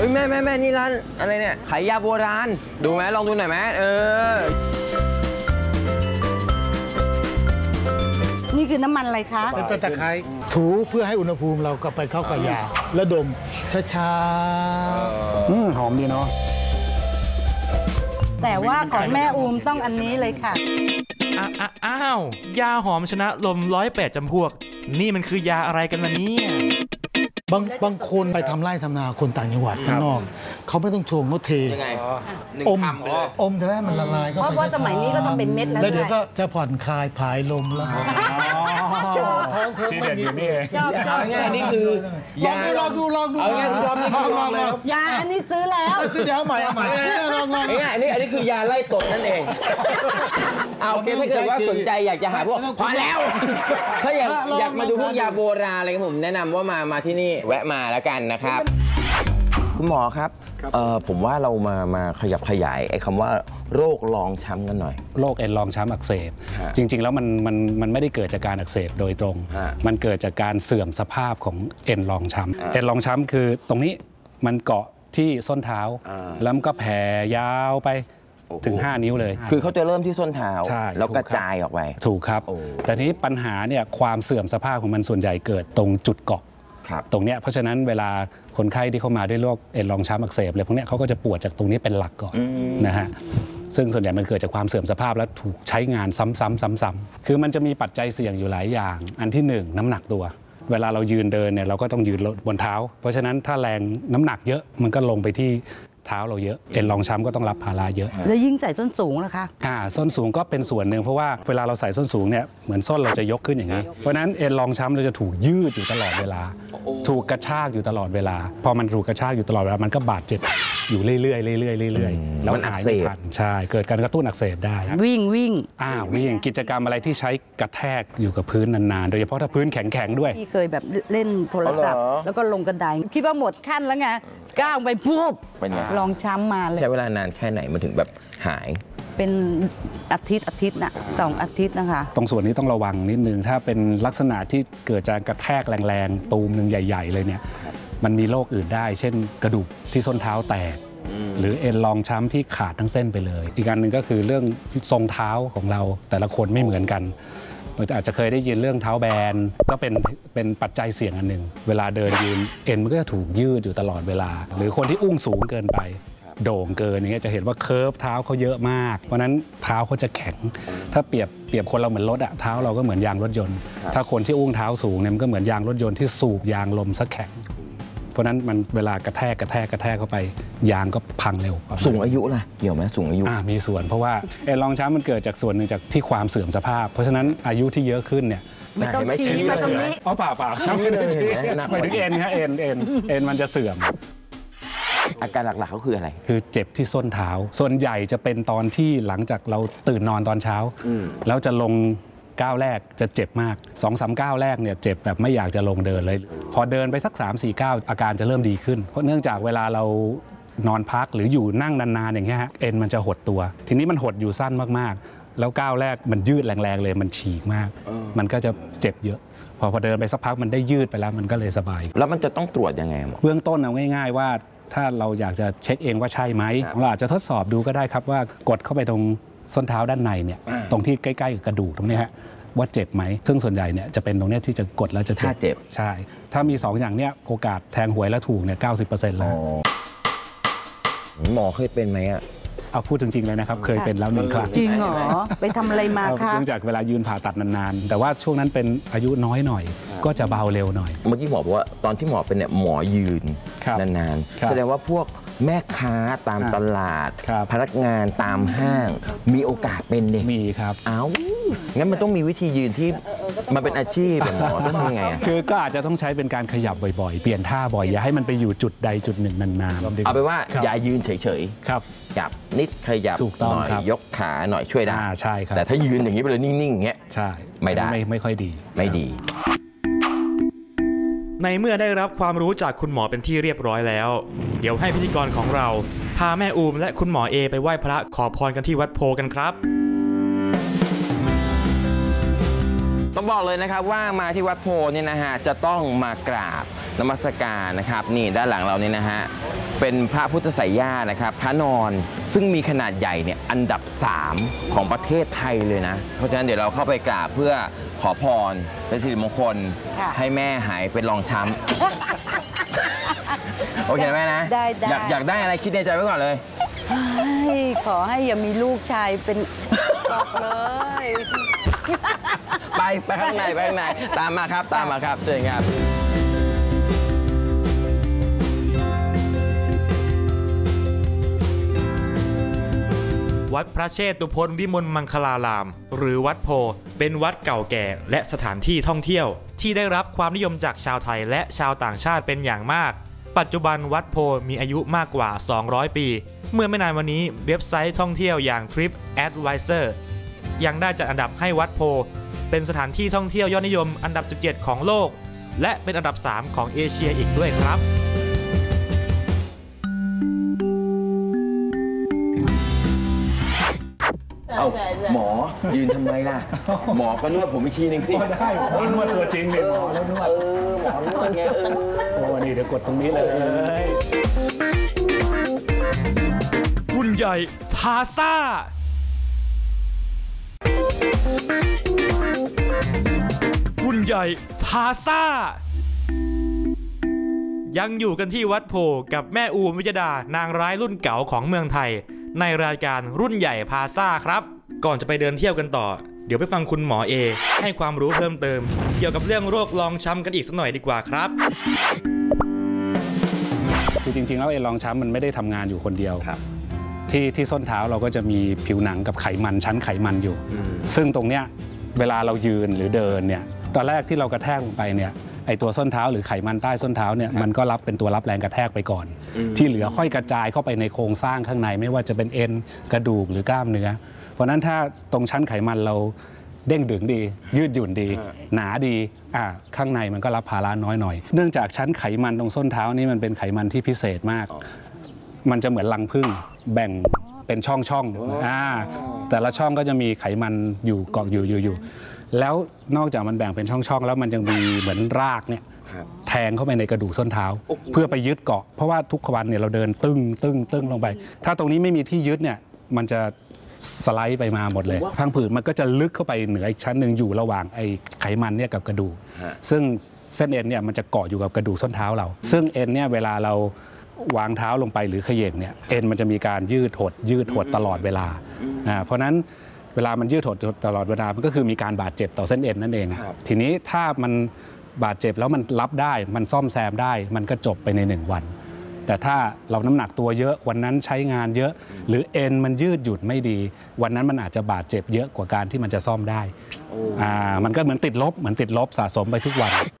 ฮ้ยแม่นี่ร้านอะไรเนี่ยขายยาโบราณดูไหมลองดูหน่อยไหมนี่คือน้ำมันอะไรคะเป็นต้นตะไคร้ถูเพื่อให้อุณหภูมิเราก็ไปเข้ากับยาแล้วดมช้าหอมดีเนาะแต่ว่าของแม่อูมต้องอันนี้เลยค่ะอ้าวยาหอมชนะลม108 จำพวกนี่มันคือยาอะไรกันล่ะเนี่ยบางคนไปทำไร่ทำนาคนต่างจังหวัดข้างนอกเขาไม่ต้องชงเขาเทยังไงอมจะได้มันละลายก็ไปเพราะสมัยนี้ก็ทำเป็นเม็ดแล้วเดี๋ยวก็จะผ่อนคลายผายลมแล้วท้องเพิ่มไม่มีเอาง่ายนี่คือยาลองดูเอาง่ายคุณลองเลยยาอันนี้ซื้อแล้วซื้อเดี๋ยวใหม่ลองง่ายอันนี้คือยาไล่ตดนั่นเองเอาถ้าเกิดว่าสนใจอยากจะหาพวกพอแล้วถ้าอยากมาดูพวกยาโบราณอะไรผมแนะนำว่ามาที่นี่แวะมาแล้วกันนะครับคุณหมอครับผมว่าเรามาขยับขยายไอ้คำว่าโรครองช้ำกันหน่อยโรคเอ็นรองช้ำอักเสบจริงๆแล้วมันไม่ได้เกิดจากการอักเสบโดยตรงมันเกิดจากการเสื่อมสภาพของเอ็นรองช้ำเอ็นรองช้ำคือตรงนี้มันเกาะที่ส้นเท้าแล้วมันก็แผ่ยาวไปถึง5 นิ้วเลยคือเขาจะเริ่มที่ส้นเท้าแล้วกระจายออกไปถูกครับแต่ทีนี้ปัญหาเนี่ยความเสื่อมสภาพของมันส่วนใหญ่เกิดตรงจุดเกาะตรงเนี้ยเพราะฉะนั้นเวลาคนไข้ที่เข้ามาด้วยโรคเอ็นรองช้ำอักเสบเลยพวกเนี้ยเขาก็จะปวดจากตรงนี้เป็นหลักก่อนนะฮะซึ่งส่วนใหญ่มันเกิดจากความเสื่อมสภาพและถูกใช้งานซ้ำๆคือมันจะมีปัจจัยเสี่ยงอยู่หลายอย่างอันที่1น้ำหนักตัวเวลาเรายืนเดินเนี่ยเราก็ต้องยืนบนเท้าเพราะฉะนั้นถ้าแรงน้ำหนักเยอะมันก็ลงไปที่เท้าเราเยอะเอ็นรองช้ำก็ต้องรับภาระเยอะแล้วยิ่งใส่ส้นสูงล่ะคะส้นสูงก็เป็นส่วนหนึ่งเพราะว่าเวลาเราใส่ส้นสูงเนี่ยเหมือนส้นเราจะยกขึ้นอย่างนี้เพราะนั้นเอ็นรองช้ำเราจะถูกยืดอยู่ตลอดเวลาถูกกระชากอยู่ตลอดเวลาพอมันถูกกระชากอยู่ตลอดเวลามันก็บาดเจ็บอยู่เรื่อยๆแล้วมันหายไม่ทันใช่เกิดการกระตุ้นอักเสบได้วิ่งวิ่งกิจกรรมอะไรที่ใช้กระแทกอยู่กับพื้นนานๆโดยเฉพาะถ้าพื้นแข็งๆด้วยที่เคยแบบเล่นโทรศัพท์แล้วก็ลงกระไดคิดว่าหมดขั้นแล้วไงก้าวไปปุ๊บลองช้ำมาเลยใช้เวลานานแค่ไหนมันถึงแบบหายเป็นอาทิตย์นะ2 อาทิตย์นะคะตรงส่วนนี้ต้องระวังนิดนึงถ้าเป็นลักษณะที่เกิดจากกระแทกแรงๆตูมหนึ่งใหญ่ๆเลยเนี่ยมันมีโรคอื่นได้เช่นกระดูกที่ส้นเท้าแตกหรือเอ็นรองช้ำที่ขาดทั้งเส้นไปเลยอีกอันหนึ่งก็คือเรื่องทรงเท้าของเราแต่ละคนไม่เหมือนกันอาจจะเคยได้ยินเรื่องเท้าแบนก็เป็นปัจจัยเสี่ยงอันหนึ่งเวลาเดินยืนเอ็นมันก็จะถูกยืดอยู่ตลอดเวลาหรือคนที่อุ้งสูงเกินไปโด่งเกินอย่างเงี้ยจะเห็นว่าเคิร์ฟเท้าเขาเยอะมากเพราะนั้นเท้าเขาจะแข็งถ้าเปรียบคนเราเหมือนรถอะเท้าเราก็เหมือนยางรถยนต์ถ้าคนที่อุ้งเท้าสูงเนี่ยมันก็เหมือนยางรถยนต์ที่สูบยางลมซะแข็งเพราะนั้นมันเวลากระแทกเข้าไปยางก็พังเร็วสูงอายุล่ะเกี่ยวไหมสูงอายุมีส่วนเพราะว่าเอ็นรองช้ำมันเกิดจากส่วนหนึ่งจากที่ความเสื่อมสภาพเพราะฉะนั้นอายุที่เยอะขึ้นเนี่ยไม่ต้องชี้มาตรงนี้เปล่าช้ำไม่ได้ชี้หมายถึงเอ็นฮะเอ็นมันจะเสื่อมอาการหลักๆก็คืออะไรคือเจ็บที่ส้นเท้าส่วนใหญ่จะเป็นตอนที่หลังจากเราตื่นนอนตอนเช้าแล้วจะลงก้าวแรกจะเจ็บมาก 2-3 ก้าวแรกเนี่ยเจ็บแบบไม่อยากจะลงเดินเลยพอเดินไปสัก 3-4 ก้าวอาการจะเริ่มดีขึ้นเพราะเนื่องจากเวลาเรานอนพักหรืออยู่นั่งนานๆอย่างเงี้ยฮะเอ็นมันจะหดตัวทีนี้มันหดอยู่สั้นมากๆแล้วก้าวแรกมันยืดแรงๆเลยมันฉีกมากมันก็จะเจ็บเยอะพอเดินไปสักพักมันได้ยืดไปแล้วมันก็เลยสบายแล้วมันจะต้องตรวจยังไงเบื้องต้นเอาง่ายๆว่าถ้าเราอยากจะเช็คเองว่าใช่ไหมเราอาจจะทดสอบดูก็ได้ครับว่ากดเข้าไปตรงส้นเท้าด้านในเนี่ยตรงที่ใกล้ๆกับกระดูกตรงนี้ฮะว่าเจ็บไหมซึ่งส่วนใหญ่เนี่ยจะเป็นตรงนี้ที่จะกดแล้วจะเจ็บใช่ถ้ามี2อย่างเนี้ยโอกาสแทงหวยแล้วถูกเนี่ย 90% แล้วหมอเคยเป็นไหมเอาพูดจริงๆเลยนะครับเคยเป็นแล้ว1 ครั้งจริงเหรอไปทำอะไรมาคะเนื่องจากเวลายืนผ่าตัดนานๆแต่ว่าช่วงนั้นเป็นอายุน้อยหน่อยก็จะเบาเร็วหน่อยเมื่อกี้หมอบอกว่าตอนที่หมอเป็นเนี่ยหมอยืนนานๆแสดงว่าพวกแม่ค้าตามตลาดพนักงานตามห้างมีโอกาสเป็นเด็กมีครับงั้นมันต้องมีวิธียืนที่มันเป็นอาชีพหมอต้องทำไงคือก็อาจจะต้องใช้เป็นการขยับบ่อยๆเปลี่ยนท่าบ่อยอย่าให้มันไปอยู่จุดใดจุดหนึ่งนานๆเอาไปว่าอย่ายืนเฉยๆครับจับนิดขยับหน่อยยกขาหน่อยช่วยได้ใช่ครับแต่ถ้ายืนอย่างนี้ไปเลยนิ่งๆอย่างเงี้ยใช่ไม่ได้ไม่ค่อยดีไม่ดีในเมื่อได้รับความรู้จากคุณหมอเป็นที่เรียบร้อยแล้วเดี๋ยวให้พิธีกรของเราพาแม่อูมและคุณหมอเอไปไหว้พระขอพรกันที่วัดโพกันครับต้ต้องบอกเลยนะครับว่ามาที่วัดโพเนี่ยนะฮะจะต้องมากราบนมัสการนะครับนี่ด้านหลังเราเนี่ยนะฮะเป็นพระพุทธไสยญาณนะครับพระนอนซึ่งมีขนาดใหญ่เนี่ยอันดับ 3 ของประเทศไทยเลยนะเพราะฉะนั้นเดี๋ยวเราเข้าไปกราบเพื่อขอพรเป็นสิริมงคลให้แม่หายเป็นรองช้ำ โอเคไหมนะได้อยากได้อะไรคิดในใจไว้ก่อนเลยขอให้อย่ามีลูกชายเป็นบอกเลยไปข้างในตามมาครับเชิญครับวัดพระเชตุพนวิมลมังคลารามหรือวัดโพเป็นวัดเก่าแก่และสถานที่ท่องเที่ยวที่ได้รับความนิยมจากชาวไทยและชาวต่างชาติเป็นอย่างมากปัจจุบันวัดโพมีอายุมากกว่า200ปีเมื่อไม่นานวันนี้เว็บไซต์ท่องเที่ยวอย่าง Trip Advisor ยังได้จัดอันดับให้วัดโพเป็นสถานที่ท่องเที่ยวยอดนิยมอันดับ17ของโลกและเป็นอันดับ3ของเอเชียอีกด้วยครับเอาหมอยืนทำไมล่ะหมอก็นวดผมอีกทีนึงสิได้นวดตัวจริงเลยหมอแล้วนวดหมอนวดไงโอ้นี่เดี๋ยวกดตรงนี้เลยรุ่นใหญ่พาซ่ารุ่นใหญ่พาซ่ายังอยู่กันที่วัดโพกับแม่อูมวิยดานางร้ายรุ่นเก่าของเมืองไทยในรายการรุ่นใหญ่พาซ่าครับก่อนจะไปเดินเที่ยวกันต่อเดี๋ยวไปฟังคุณหมอเอให้ความรู้เพิ่มเติมเกี่ยวกับเรื่องโรครองช้ำกันอีกสักหน่อยดีกว่าครับคือจริงๆแล้วรองช้ำมันไม่ได้ทำงานอยู่คนเดียวที่ส้นเท้าเราก็จะมีผิวหนังกับไขมันชั้นไขมันอยู่ซึ่งตรงเนี้ยเวลาเรายืนหรือเดินเนี่ยตอนแรกที่เรากระแทกลงไปเนี่ยไอตัวส้นเท้าหรือไขมันใต้ส้นเท้าเนี่ยมันก็เป็นตัวรับแรงกระแทกไปก่อนที่เหลือค่อยกระจายเข้าไปในโครงสร้างข้างในไม่ว่าจะเป็นเอ็นกระดูกหรือกล้ามเนื้อเพราะนั้นถ้าตรงชั้นไขมันเราเด้งดึงดียืดหยุ่นดีหนาดีข้างในมันก็รับภาระน้อยหน่อยเนื่องจากชั้นไขมันตรงส้นเท้านี่มันเป็นไขมันที่พิเศษมากมันจะเหมือนรังผึ้งแบ่งเป็นช่องแต่ละช่องก็จะมีไขมันอยู่เกาะอยู่แล้วนอกจากมันแบ่งเป็นช่องแล้วมันยังมีเหมือนรากเนี่ยแทงเข้าไปในกระดูกส้นเท้าเพื่อไปยึดเกาะเพราะว่าทุกวันเนี่ยเราเดินตึ้งลงไปถ้าตรงนี้ไม่มีที่ยึดเนี่ยมันจะสไลด์ไปมาหมดเลยพังผืดมันก็จะลึกเข้าไปเหนืออีกชั้นหนึ่งอยู่ระหว่างไอ้ไขมันเนี่ยกับกระดูกซึ่งเส้นเอ็นเนี่ยมันจะเกาะอยู่กับกระดูกส้นเท้าเราซึ่งเอ็นเนี่ยเวลาเราวางเท้าลงไปหรือเขย่งเนี่ยเอ็นมันจะมีการยืดหดตลอดเวลาเพราะนั้นเวลามันยืดหดตลอดเวลามันก็คือมีการบาดเจ็บต่อเส้นเอ็นนั่นเองทีนี้ถ้ามันบาดเจ็บแล้วมันรับได้มันซ่อมแซมได้มันก็จบไปใน1 วันแต่ถ้าเราน้ำหนักตัวเยอะวันนั้นใช้งานเยอะหรือเอ็นมันยืดหยุ่นไม่ดีวันนั้นมันอาจจะบาดเจ็บเยอะกว่าการที่มันจะซ่อมได้มันก็เหมือนติดลบสะสมไปทุกวัน